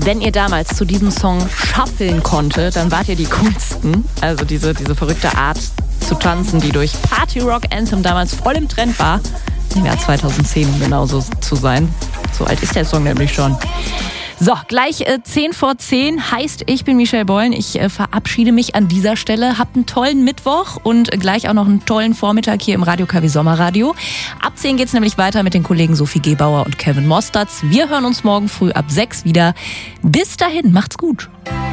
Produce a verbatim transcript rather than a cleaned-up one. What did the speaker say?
Wenn ihr damals zu diesem Song schaffeln konntet, dann wart ihr die coolsten. Also diese, diese verrückte Art zu tanzen, die durch Party Rock Anthem damals voll im Trend war. Im Jahr zweitausendzehn, um genauso zu sein. So alt ist der Song nämlich schon. So, gleich äh, zehn vor zehn heißt, ich bin Michelle Beulen. Ich äh, verabschiede mich an dieser Stelle. Habt einen tollen Mittwoch und gleich auch noch einen tollen Vormittag hier im Radio K W Sommerradio. Ab zehn geht's nämlich weiter mit den Kollegen Sophie Gebauer und Kevin Mosterz. Wir hören uns morgen früh ab sechs wieder. Bis dahin, macht's gut.